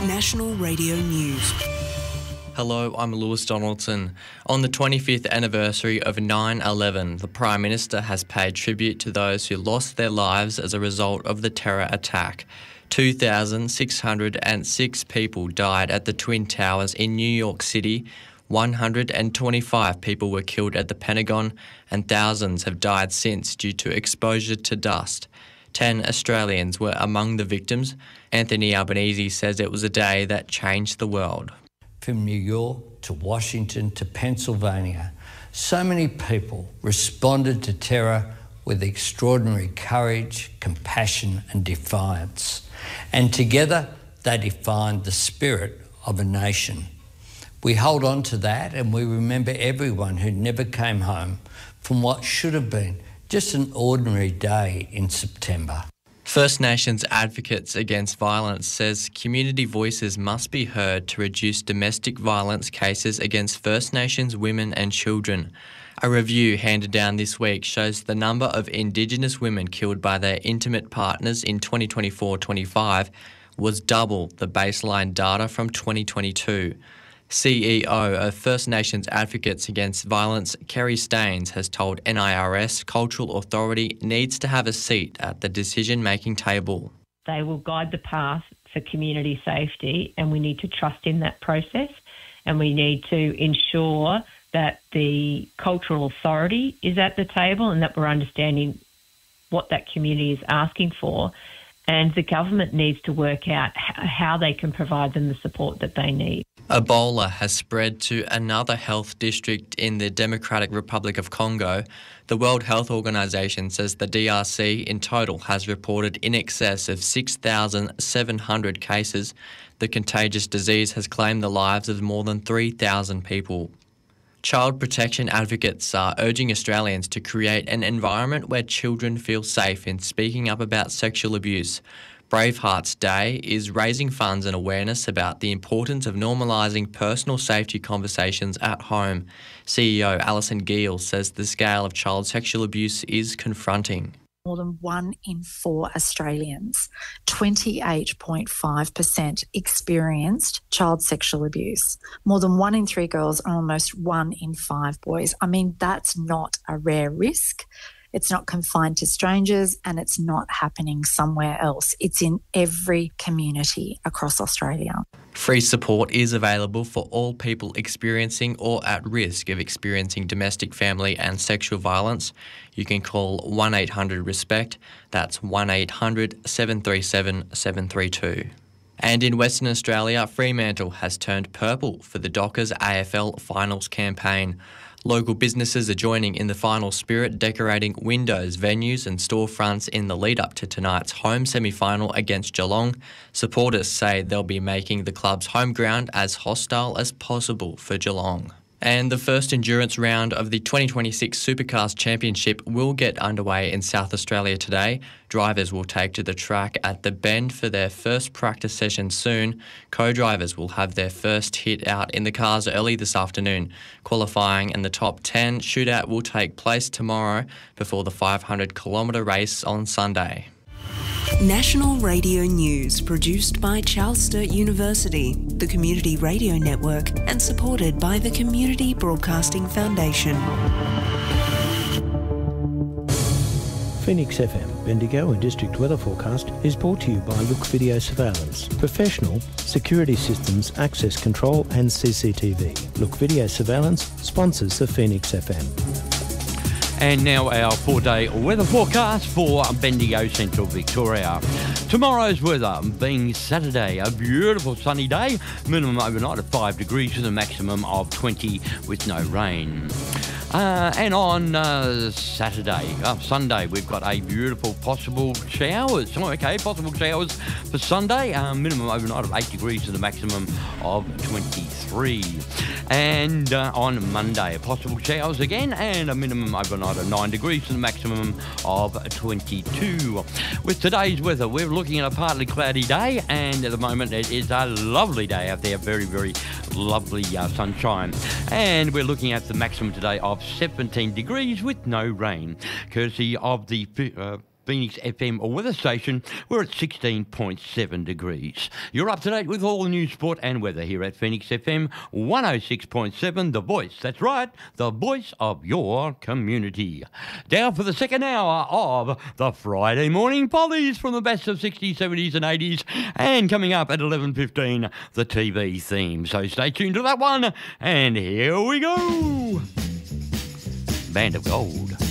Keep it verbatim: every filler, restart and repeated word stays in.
National Radio News. Hello, I'm Lewis Donaldson. On the twenty-fifth anniversary of nine eleven, the Prime Minister has paid tribute to those who lost their lives as a result of the terror attack. two thousand six hundred six people died at the Twin Towers in New York City, one hundred twenty-five people were killed at the Pentagon, and thousands have died since due to exposure to dust. Ten Australians were among the victims. Anthony Albanese says it was a day that changed the world. From New York to Washington to Pennsylvania, so many people responded to terror with extraordinary courage, compassion and defiance. And together they defined the spirit of a nation. We hold on to that and we remember everyone who never came home from what should have been just an ordinary day in September. First Nations Advocates Against Violence says community voices must be heard to reduce domestic violence cases against First Nations women and children. A review handed down this week shows the number of Indigenous women killed by their intimate partners in twenty twenty-four twenty-five was double the baseline data from twenty twenty-two. C E O of First Nations Advocates Against Violence, Kerry Staines, has told N I R S Cultural Authority needs to have a seat at the decision-making table. They will guide the path for community safety, and we need to trust in that process, and we need to ensure that the Cultural Authority is at the table and that we're understanding what that community is asking for, and the government needs to work out how they can provide them the support that they need. Ebola has spread to another health district in the Democratic Republic of Congo. The World Health Organization says the D R C in total has reported in excess of six thousand seven hundred cases. The contagious disease has claimed the lives of more than three thousand people. Child protection advocates are urging Australians to create an environment where children feel safe in speaking up about sexual abuse. Bravehearts Day is raising funds and awareness about the importance of normalising personal safety conversations at home. C E O Alison Gill says the scale of child sexual abuse is confronting. More than one in four Australians, twenty-eight point five percent, experienced child sexual abuse. More than one in three girls and almost one in five boys. I mean, that's not a rare risk. It's not confined to strangers and it's not happening somewhere else. It's in every community across Australia. Free support is available for all people experiencing or at risk of experiencing domestic, family and sexual violence. You can call one eight hundred RESPECT. That's one eight hundred seven three seven seven three two. And in Western Australia, Fremantle has turned purple for the Dockers A F L Finals campaign. Local businesses are joining in the final spirit, decorating windows, venues and storefronts in the lead-up to tonight's home semi-final against Geelong. Supporters say they'll be making the club's home ground as hostile as possible for Geelong. And the first endurance round of the twenty twenty-six Supercars Championship will get underway in South Australia today. Drivers will take to the track at the Bend for their first practice session soon. Co-drivers will have their first hit out in the cars early this afternoon. Qualifying and the top ten shootout will take place tomorrow before the five hundred kilometre race on Sunday. National Radio News, produced by Charles Sturt University, the Community Radio Network, and supported by the Community Broadcasting Foundation. Phoenix F M, Bendigo and District Weather Forecast is brought to you by Look Video Surveillance. Professional security systems, access control and C C T V. Look Video Surveillance sponsors the Phoenix F M. And now our four-day weather forecast for Bendigo, Central Victoria. Tomorrow's weather being Saturday, a beautiful sunny day, minimum overnight of five degrees with a maximum of twenty with no rain. Uh, and on uh, Saturday, uh, Sunday, we've got a beautiful possible showers. Oh, okay, possible showers for Sunday, uh, minimum overnight of eight degrees with a maximum of twenty-three. And uh, on Monday, possible showers again and a minimum overnight of nine degrees and a maximum of twenty-two. With today's weather, we're looking at a partly cloudy day, and at the moment it is a lovely day out there, very, very lovely uh, sunshine. And we're looking at the maximum today of seventeen degrees with no rain, courtesy of the uh, Phoenix F M weather station. We're at sixteen point seven degrees. You're up to date with all the news, sport and weather here at Phoenix F M one oh six point seven, the voice, that's right, the voice of your community. Now for the second hour of the Friday Morning Pollies from the best of sixties, seventies and eighties, and coming up at eleven fifteen, the T V theme. So stay tuned to that one, and here we go. Band of Gold.